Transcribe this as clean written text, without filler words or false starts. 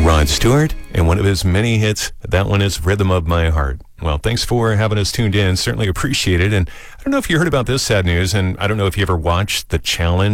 Rod Stewart, and one of his many hits, that one is Rhythm of My Heart. Well, thanks for having us tuned in. Certainly appreciate it. And I don't know if you heard about this sad news, and I don't know if you ever watched The Challenge.